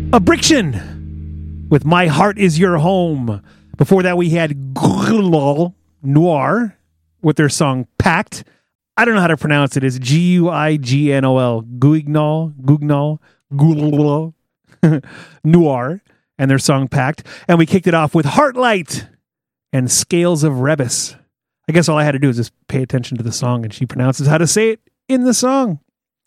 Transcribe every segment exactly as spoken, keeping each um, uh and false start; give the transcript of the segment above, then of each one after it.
Abriction with My Heart Is Your Home. Before that, we had Guignol Noir with their song Pact. I don't know how to pronounce it. It's G U I G N O L. Guignol, Guignol, Guignol Noir and their song Pact. And we kicked it off with Heartlight and Scales of Rebus. I guess all I had to do is just pay attention to the song, and she pronounces how to say it in the song.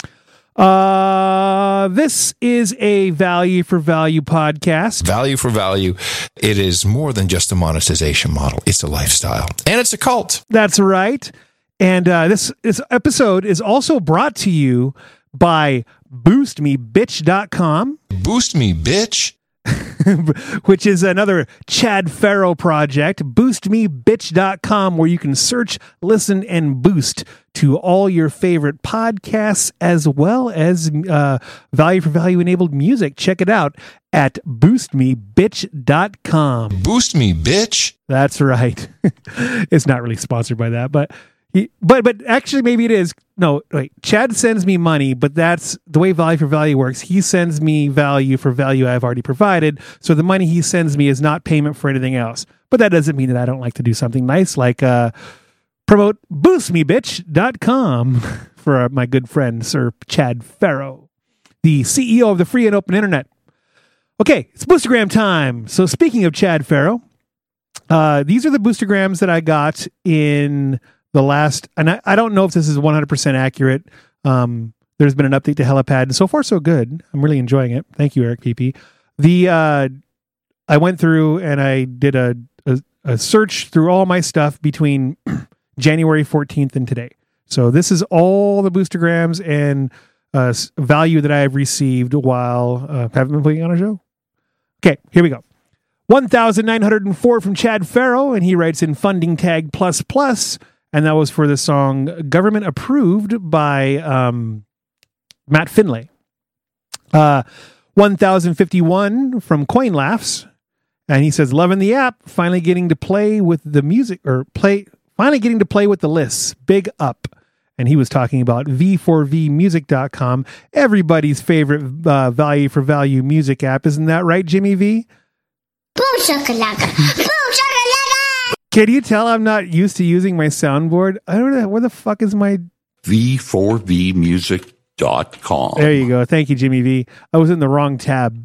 Uh, this is a value for value podcast. Value for value. It is more than just a monetization model. It's a lifestyle, and it's a cult. That's right. And uh, this, this episode is also brought to you by boost me bitch dot com. Boost me, bitch. Which is another Chad Farrow project, boost me bitch dot com, where you can search, listen, and boost to all your favorite podcasts as well as uh, value for value enabled music. Check it out at boost me bitch dot com. Boost me, bitch. That's right. It's not really sponsored by that, but he, but but actually maybe it is. No, wait. Chad sends me money, but that's the way value for value works. He sends me value for value I've already provided. So the money he sends me is not payment for anything else. But that doesn't mean that I don't like to do something nice, like uh, promote boost me bitch dot com for uh, my good friend, Sir Chad Farrow, the C E O of the free and open internet. Okay, it's Boostergram time. So speaking of Chad Farrow, uh, these are the Boostergrams that I got in the last, and I, I don't know if this is one hundred percent accurate. Um, there's been an update to Helipad, and so far so good. I'm really enjoying it. Thank you, Eric P P. The uh, I went through and I did a, a, a search through all my stuff between January fourteenth and today. So this is all the Boostergrams and uh, value that I have received while uh, haven't been playing on a show. Okay, here we go. one thousand nine hundred four from Chad Farrow, and he writes in funding tag plus plus. And that was for the song Government Approved by um, Matt Finlay. Uh, one thousand fifty-one from Coin Laughs. And he says, loving the app, finally getting to play with the music, or play, finally getting to play with the lists. Big up. And he was talking about v four v music dot com, everybody's favorite uh, value for value music app. Isn't that right, Jimmy V? Boom shakalaka. Boom shakalaka. Can you tell I'm not used to using my soundboard? I don't know. Where the fuck is my... v four v music dot com. There you go. Thank you, Jimmy V. I was in the wrong tab.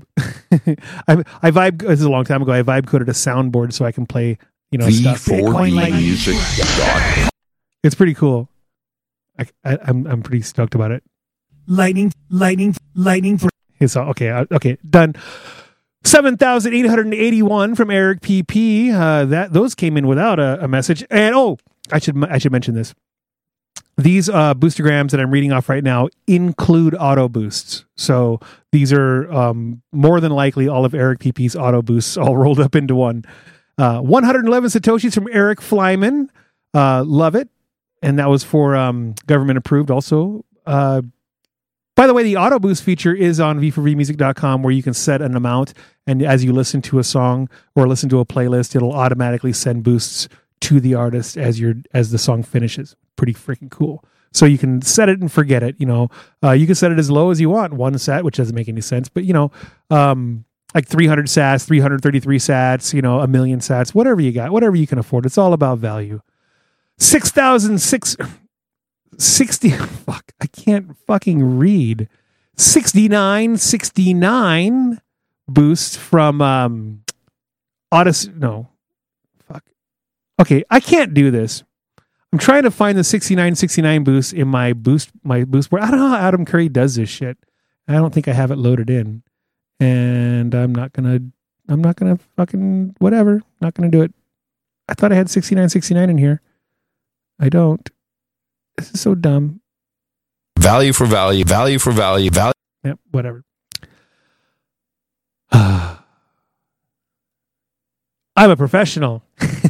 I, I vibe... This is a long time ago. I vibe coded a soundboard so I can play, you know, stuff. v four v music dot com. It's pretty cool. I, I, I'm I'm pretty stoked about it. Lightning, lightning, lightning. For it's all, okay, okay, done. seven thousand eight hundred eighty-one from Eric P P. Uh, that those came in without a, a message. And oh, I should I should mention this. These uh, Boostergrams that I'm reading off right now include auto boosts. So these are um, more than likely all of Eric P P's auto boosts all rolled up into one. Uh, one hundred eleven Satoshis from Eric Flyman. Uh, love it. And that was for um, government approved also. Uh, by the way, the auto boost feature is on v four v music dot com, where you can set an amount, and as you listen to a song or listen to a playlist, it'll automatically send boosts to the artist as your as the song finishes. Pretty freaking cool. So you can set it and forget it. You know, uh, you can set it as low as you want, one sat, which doesn't make any sense, but you know, um, like three hundred sats, three hundred thirty-three sats, you know, a million sats, whatever you got, whatever you can afford. It's all about value. six thousand six sixty fuck, I can't fucking read. sixty-nine sixty-nine boosts from um Odyssey. No. Fuck. Okay, I can't do this. I'm trying to find the sixty-nine sixty-nine boost in my boost my boost board. I don't know how Adam Curry does this shit. I don't think I have it loaded in. And I'm not gonna I'm not gonna fucking whatever. Not gonna do it. I thought I had sixty-nine sixty-nine in here. I don't. This is so dumb. Value for value, value for value, value. Yep, whatever. I'm a professional.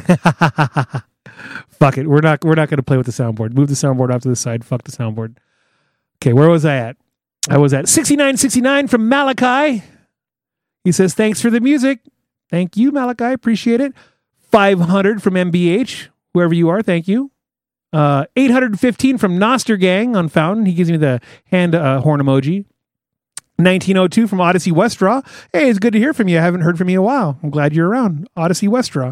Fuck it. We're not we're not going to play with the soundboard. Move the soundboard off to the side. Fuck the soundboard. Okay, where was I at? I was at sixty-nine sixty-nine from Malachi. He says, thanks for the music. Thank you, Malachi. Appreciate it. five hundred from M B H. Whoever you are, thank you. Uh, eight hundred fifteen from Noster Gang on Fountain. He gives me the hand uh, horn emoji. nineteen oh two from Odyssey Westraw. Hey, it's good to hear from you. I haven't heard from you in a while. I'm glad you're around. Odyssey Westraw.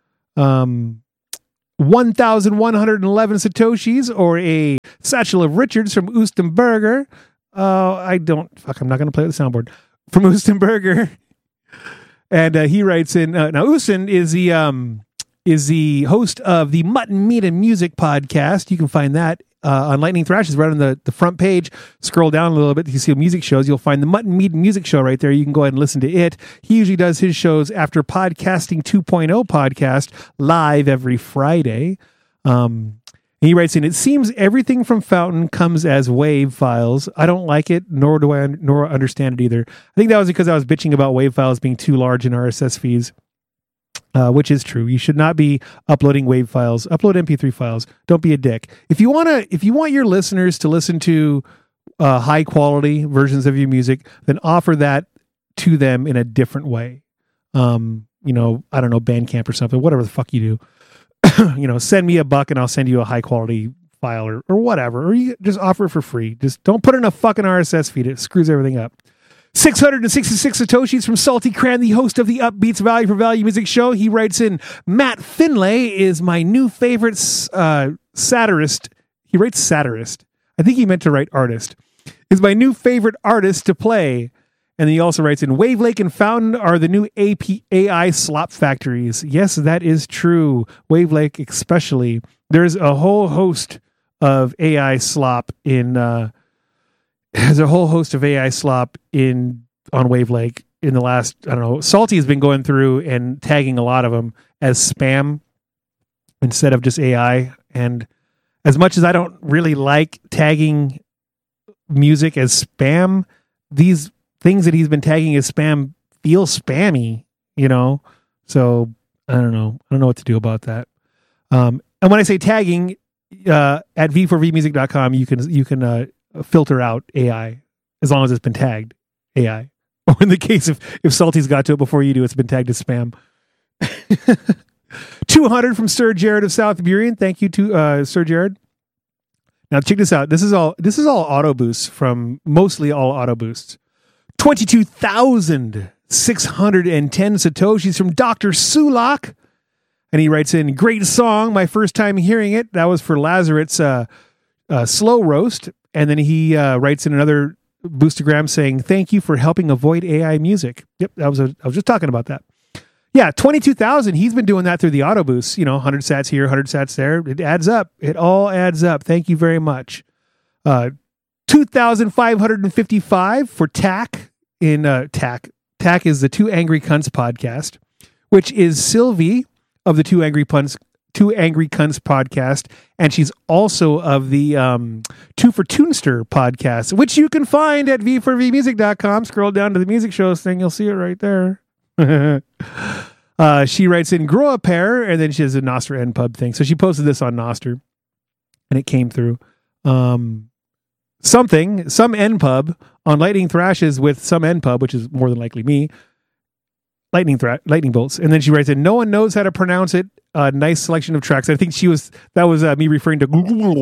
Um, one thousand one hundred eleven Satoshis, or a Satchel of Richards from Oostenberger. Uh, I don't, fuck, I'm not going to play with the soundboard. From Oostenberger. And uh, he writes in, uh, now Oosten is the, um, is the host of the Mutton, Meat, and Music podcast. You can find that Uh, on Lightning Thrashes, right on the, the front page. Scroll down a little bit, you see music shows. You'll find the Mutton, Meat, and Music show right there. You can go ahead and listen to it. He usually does his shows after Podcasting two point oh podcast live every Friday. Um, he writes in, it seems everything from Fountain comes as WAV files. I don't like it, nor do I nor understand it either. I think that was because I was bitching about WAV files being too large in R S S feeds. Uh, which is true. You should not be uploading WAV files. Upload M P three files. Don't be a dick. If you want to, if you want your listeners to listen to uh, high quality versions of your music, then offer that to them in a different way. Um, you know, I don't know, Bandcamp or something, whatever the fuck you do. You know, send me a buck and I'll send you a high quality file or, or whatever. Or you just offer it for free. Just don't put it in a fucking R S S feed. It screws everything up. six hundred sixty-six Satoshis from Salty Cran, the host of the Upbeats Value for Value Music Show. He writes in, Matt Finlay is my new favorite uh, satirist. He writes satirist. I think he meant to write artist. Is my new favorite artist to play. And he also writes in, Wavelake and Fountain are the new A P A I slop factories. Yes, that is true. Wavelake especially. There's a whole host of A I slop in... Uh, There's a whole host of A I slop in on Wavelake in the last, I don't know, Salty has been going through and tagging a lot of them as spam instead of just A I. And as much as I don't really like tagging music as spam, these things that he's been tagging as spam feel spammy, you know? So I don't know. I don't know what to do about that. Um, and when I say tagging, uh, at v four v music dot com, you can, you can, uh, filter out A I as long as it's been tagged A I. Or in the case of if Salty's got to it before you do, it's been tagged as spam. two hundred from Sir Jared of South Burien. Thank you to uh, Sir Jared. Now check this out. This is all this is all auto boosts from mostly all auto boosts. twenty-two thousand six hundred ten Satoshis from Doctor Sulak. And he writes in, great song. My first time hearing it. That was for Lazaret's uh, uh, Slow Roast. And then he uh, writes in another boostergram saying, thank you for helping avoid A I music. Yep, that was a, I was just talking about that. Yeah, twenty-two thousand. He's been doing that through the auto boosts. You know, one hundred sats here, one hundred sats there. It adds up. It all adds up. Thank you very much. Uh, two thousand five hundred fifty-five for T A C in uh, T A C. T A C is the Two Angry Cunts podcast, which is Sylvie of the Two Angry Punts Two Angry Cunts podcast, and she's also of the um, Two for Tunester podcast, which you can find at v four v music dot com. Scroll down to the music shows thing, you'll see it right there. uh, she writes in, grow a pair, and then she has a Noster N Pub thing. So she posted this on Noster, and it came through. Um, something, some N Pub on Lightning Thrashes with some N Pub, which is more than likely me. Lightning thra- lightning bolts. And then she writes in, no one knows how to pronounce it. A uh, nice selection of tracks. I think she was, that was uh, me referring to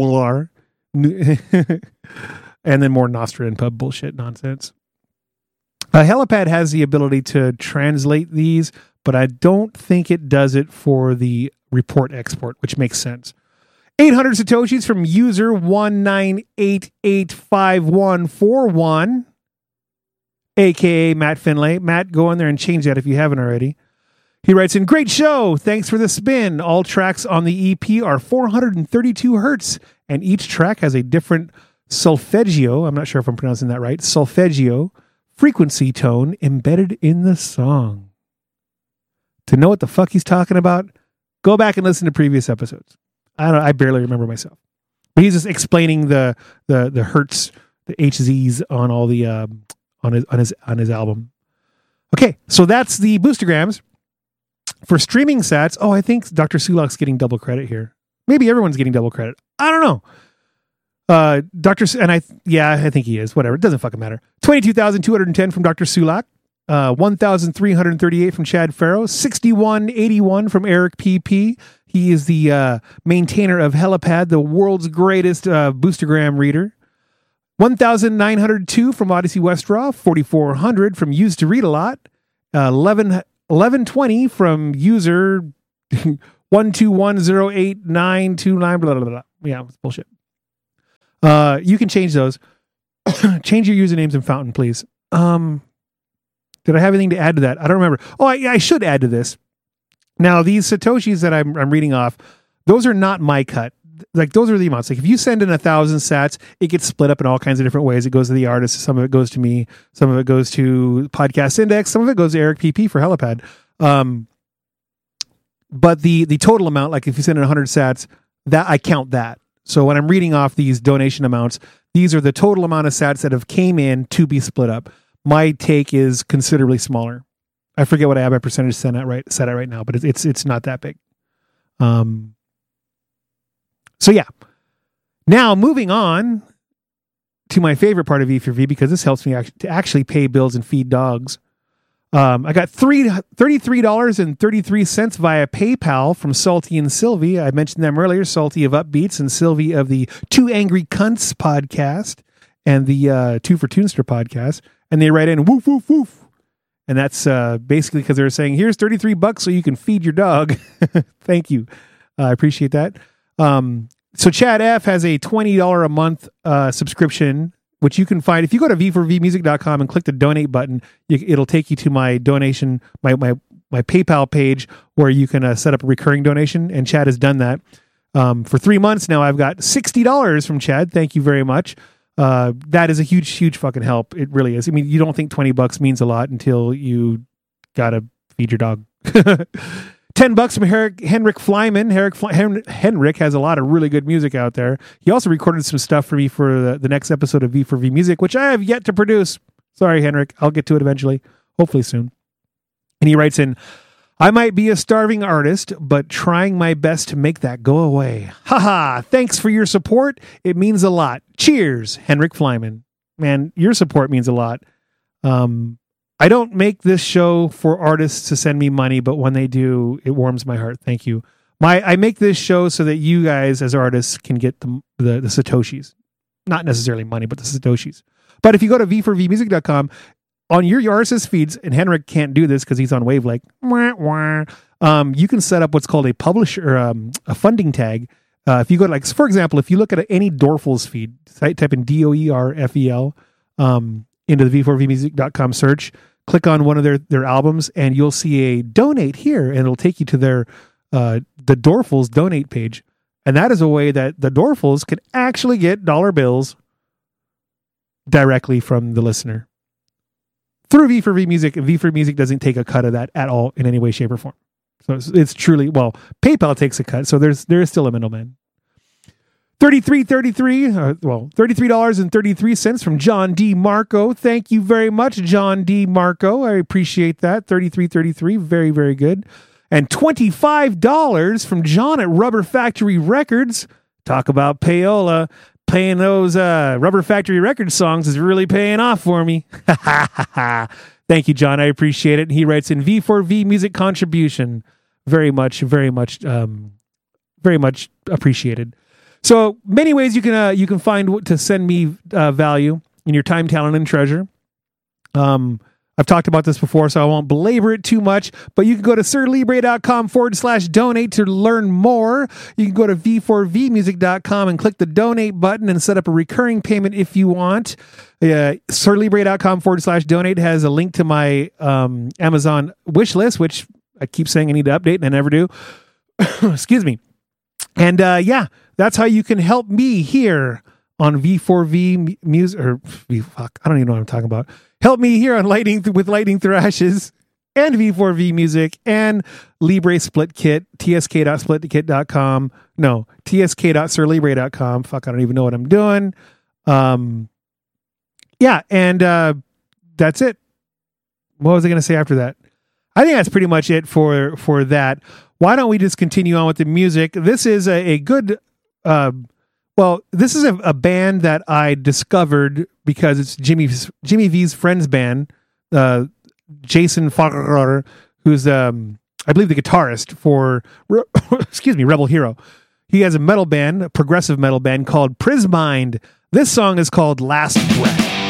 and then more Nostra and Pub bullshit nonsense. Uh, Helipad has the ability to translate these, but I don't think it does it for the report export, which makes sense. eight hundred Satoshis from user one nine eight eight five one four one. A K A Matt Finlay. Matt, go in there and change that if you haven't already. He writes in, great show. Thanks for the spin. All tracks on the E P are four hundred thirty-two hertz, and each track has a different solfeggio. I'm not sure if I'm pronouncing that right. Solfeggio frequency tone embedded in the song. To know what the fuck he's talking about, go back and listen to previous episodes. I don't. I barely remember myself. But he's just explaining the the the hertz, the H Zs on all the um, on his on his on his album. Okay, so that's the boostergrams. For streaming sats, oh, I think Doctor Sulak's getting double credit here. Maybe everyone's getting double credit. I don't know. Uh, Doctor and I, yeah, I think he is. Whatever, it doesn't fucking matter. Twenty-two thousand two hundred ten from Doctor Sulak. Uh, one thousand three hundred thirty-eight from Chad Farrow. Sixty-one eighty-one from Eric P P. He is the uh, maintainer of Helipad, the world's greatest uh, boostergram reader. one thousand nine hundred two from Odyssey Westraw, forty-four hundred from Used to Read a Lot, uh, eleven, eleven twenty from user one two one zero eight nine two nine, blah, blah, blah. Yeah, it's bullshit. Uh, you can change those. Change your usernames in Fountain, please. Um, did I have anything to add to that? I don't remember. Oh, I, I should add to this. Now, these Satoshis that I'm, I'm reading off, those are not my cut. Like, those are the amounts. Like, if you send in a thousand sats, it gets split up in all kinds of different ways. It goes to the artist. Some of it goes to me. Some of it goes to Podcast Index. Some of it goes to Eric P P for Helipad. Um, but the the total amount, like if you send in one hundred sats, that I count that. So when I'm reading off these donation amounts, these are the total amount of sats that have came in to be split up. My take is considerably smaller. I forget what I have my percentage set at right set at right now, but it's it's it's not that big. Um. So yeah. Now moving on to my favorite part of V four V, because this helps me act- to actually pay bills and feed dogs. Um, I got three, thirty-three dollars and thirty-three cents via PayPal from Salty and Sylvie. I mentioned them earlier, Salty of Upbeats and Sylvie of the Two Angry Cunts podcast and the uh, Two for Toonster podcast. And they write in, woof, woof, woof. And that's uh, basically because they're saying, here's thirty-three bucks so you can feed your dog. Thank you. I uh, appreciate that. Um, so Chad F has a twenty dollars a month uh, subscription, which you can find if you go to v four v music dot com and click the donate button. You, it'll take you to my donation, my my my PayPal page where you can uh, set up a recurring donation. And Chad has done that um, for three months now. I've got sixty dollars from Chad. Thank you very much. Uh, that is a huge, huge fucking help. It really is. I mean, you don't think twenty bucks means a lot until you gotta feed your dog. ten bucks from Her- Henrik Flyman. Henrik, Fly- Hen- Henrik has a lot of really good music out there. He also recorded some stuff for me for the, the next episode of V four V Music, which I have yet to produce. Sorry, Henrik. I'll get to it eventually. Hopefully soon. And he writes in, I might be a starving artist, but trying my best to make that go away. Haha, thanks for your support. It means a lot. Cheers, Henrik Flyman. Man, your support means a lot. Um, I don't make this show for artists to send me money, but when they do, it warms my heart. Thank you. My I make this show so that you guys as artists can get the the, the Satoshis. Not necessarily money, but the Satoshis. But if you go to v four v music dot com, on your R S S feeds, and Henrik can't do this because he's on Wavelake, wah, wah, um, you can set up what's called a publisher, um, a funding tag. Uh, if you go to, like, for example, if you look at any Dorfels feed, type in D O E R F E L um, into the v four v music dot com search, click on one of their, their albums, and you'll see a donate here, and it'll take you to their uh, the Dorfels donate page. And that is a way that the Dorfels can actually get dollar bills directly from the listener. Through V four V Music, V four V Music doesn't take a cut of that at all in any way, shape, or form. So it's, it's truly, well, PayPal takes a cut, so there's there is still a middleman. thirty-three thirty-three, uh, well, thirty-three dollars and thirty-three cents from John D. Marco. Thank you very much, John D. Marco. I appreciate that. thirty-three thirty-three, very, very good. And twenty-five dollars from John at Rubber Factory Records. Talk about payola. Paying those uh, Rubber Factory Records songs is really paying off for me. Thank you, John. I appreciate it. And he writes in V four V Music Contribution. Very much, very much, um, very much appreciated. So many ways you can uh, you can find to send me uh, value in your time, talent, and treasure. Um, I've talked about this before, so I won't belabor it too much, but you can go to sirlibre.com forward slash donate to learn more. You can go to v four v music dot com and click the donate button and set up a recurring payment if you want. Uh, sirlibre.com forward slash donate has a link to my um, Amazon wish list, which I keep saying I need to update and I never do. Excuse me. And uh, yeah, that's how you can help me here on V four V Music, or v, fuck, I don't even know what I'm talking about. Help me here on Lightning th- with Lightning Thrashes and V four V Music and Libre Split Kit, t s k dot split kit dot com. No, t s k dot sir libre dot com. Fuck, I don't even know what I'm doing. Um, yeah, and uh, that's it. What was I going to say after that? I think that's pretty much it for, for that. Why don't we just continue on with the music? This is a, a good... Uh, Well, this is a, a band that I discovered because it's Jimmy Jimmy V's friend's band, uh, Jason Farrar, who's um, I believe the guitarist for excuse me Rebel Hero. He has a metal band, a progressive metal band called Prismind. This song is called Last Breath.